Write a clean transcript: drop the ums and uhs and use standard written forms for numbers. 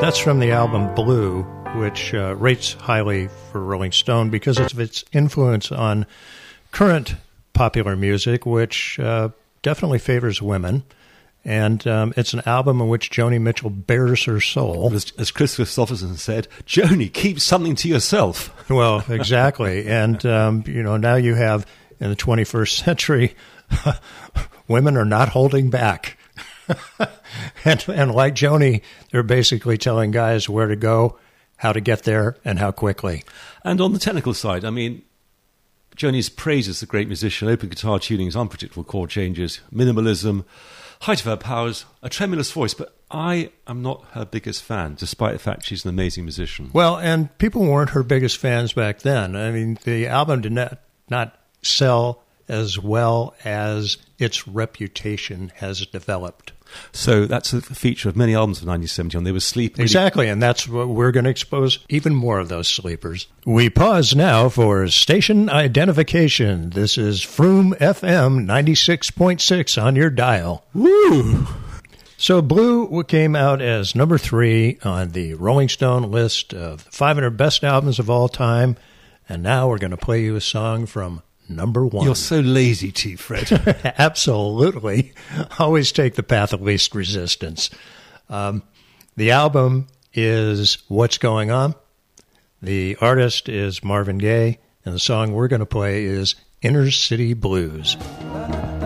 That's from the album Blue, which rates highly for Rolling Stone because of its influence on current popular music, which definitely favors women. And it's an album in which Joni Mitchell bears her soul. As Chris Christopherson said, Joni, keep something to yourself. Well, exactly. And, now you have, in the 21st century, women are not holding back. and like Joni, they're basically telling guys where to go, how to get there, and how quickly. And on the technical side, I mean, Joni's praised as a great musician, open guitar tunings, unpredictable chord changes, minimalism, height of her powers, a tremulous voice, but I am not her biggest fan, despite the fact she's an amazing musician. Well, and people weren't her biggest fans back then. I mean, the album did not sell as well as its reputation has developed. So that's a feature of many albums of 1971. They were sleeping. Exactly, and that's what we're going to expose, even more of those sleepers. We pause now for station identification. This is Froom FM 96.6 on your dial. Woo! So Blue came out as number 3 on the Rolling Stone list of 500 best albums of all time, and now we're going to play you a song from number 1. You're so lazy, Chief Fred. Absolutely. Always take the path of least resistance. The album is What's Going On. The artist is Marvin Gaye, and the song we're going to play is Inner City Blues.